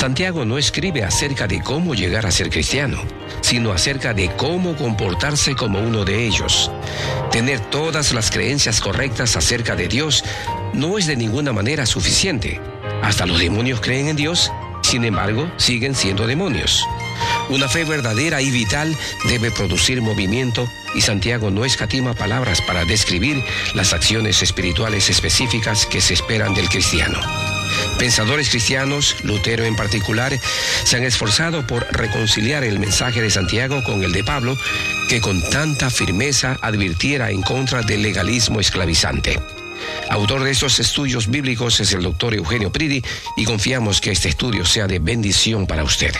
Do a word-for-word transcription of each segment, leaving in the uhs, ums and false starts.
Santiago no escribe acerca de cómo llegar a ser cristiano, sino acerca de cómo comportarse como uno de ellos. Tener todas las creencias correctas acerca de Dios no es de ninguna manera suficiente. Hasta los demonios creen en Dios, sin embargo, siguen siendo demonios. Una fe verdadera y vital debe producir movimiento, y Santiago no escatima palabras para describir las acciones espirituales específicas que se esperan del cristiano. Pensadores cristianos, Lutero en particular, se han esforzado por reconciliar el mensaje de Santiago con el de Pablo, que con tanta firmeza advirtiera en contra del legalismo esclavizante. Autor de estos estudios bíblicos es el doctor Eugenio Pridi, y confiamos que este estudio sea de bendición para usted.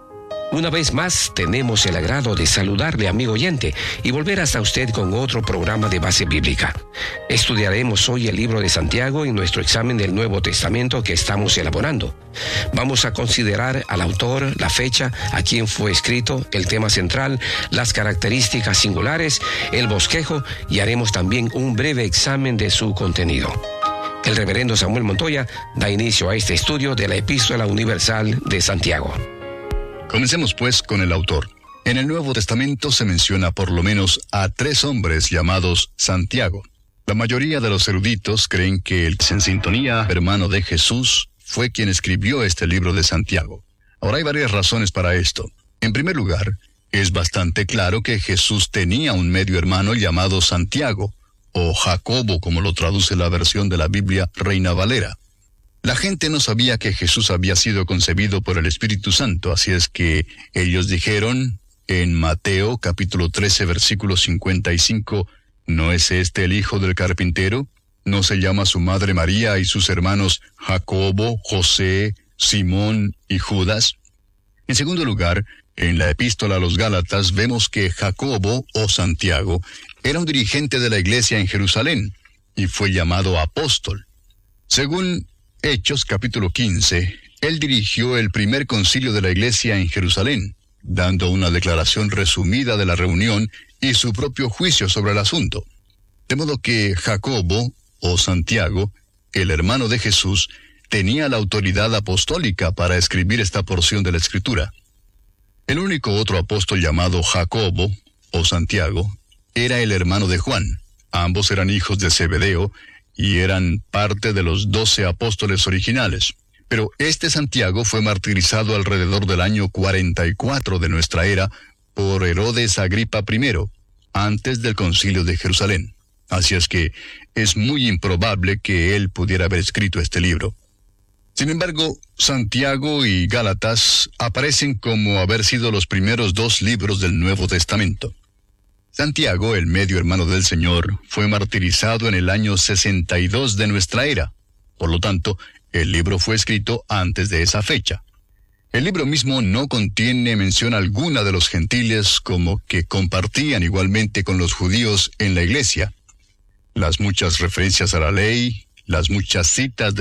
Una vez más, tenemos el agrado de saludarle, amigo oyente, y volver hasta usted con otro programa de base bíblica. Estudiaremos hoy el libro de Santiago en nuestro examen del Nuevo Testamento que estamos elaborando. Vamos a considerar al autor, la fecha, a quién fue escrito, el tema central, las características singulares, el bosquejo, y haremos también un breve examen de su contenido. El reverendo Samuel Montoya da inicio a este estudio de la Epístola Universal de Santiago. Comencemos pues con el autor. En el Nuevo Testamento se menciona por lo menos a tres hombres llamados Santiago. La mayoría de los eruditos creen que el en sintonía hermano de Jesús fue quien escribió este libro de Santiago. Ahora hay varias razones para esto. En primer lugar, es bastante claro que Jesús tenía un medio hermano llamado Santiago, o Jacobo como lo traduce la versión de la Biblia Reina Valera. La gente no sabía que Jesús había sido concebido por el Espíritu Santo, así es que ellos dijeron en Mateo capítulo trece versículo cincuenta y cinco, ¿no es este el hijo del carpintero? ¿No se llama su madre María y sus hermanos Jacobo, José, Simón y Judas? En segundo lugar, en la epístola a los Gálatas vemos que Jacobo, o Santiago, era un dirigente de la iglesia en Jerusalén, y fue llamado apóstol. Según Hechos capítulo quince, él dirigió el primer concilio de la iglesia en Jerusalén, dando una declaración resumida de la reunión y su propio juicio sobre el asunto. De modo que Jacobo, o Santiago, el hermano de Jesús, tenía la autoridad apostólica para escribir esta porción de la Escritura. El único otro apóstol llamado Jacobo, o Santiago, era el hermano de Juan. Ambos eran hijos de Zebedeo, y eran parte de los doce apóstoles originales. Pero este Santiago fue martirizado alrededor del año cuarenta y cuatro de nuestra era por Herodes Agripa primero, antes del concilio de Jerusalén. Así es que es muy improbable que él pudiera haber escrito este libro. Sin embargo, Santiago y Gálatas aparecen como haber sido los primeros dos libros del Nuevo Testamento. Santiago, el medio hermano del Señor, fue martirizado en el año sesenta y dos de nuestra era. Por lo tanto, el libro fue escrito antes de esa fecha. El libro mismo no contiene mención alguna de los gentiles como que compartían igualmente con los judíos en la iglesia. Las muchas referencias a la ley, las muchas citas de